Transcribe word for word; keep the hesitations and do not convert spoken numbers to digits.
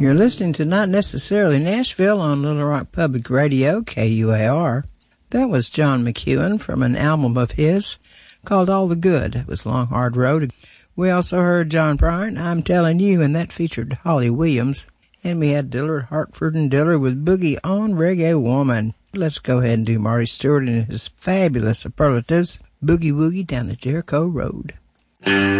You're listening to Not Necessarily Nashville on Little Rock Public Radio, K U A R. That was John McEuen from an album of his called All the Good. It was Long Hard Road. We also heard John Prine, I'm Telling You, and that featured Holly Williams. And we had Dillard, Hartford and Dillard with Boogie on Reggae Woman. Let's go ahead and do Marty Stewart and his fabulous superlatives, Boogie Woogie Down the Jericho Road.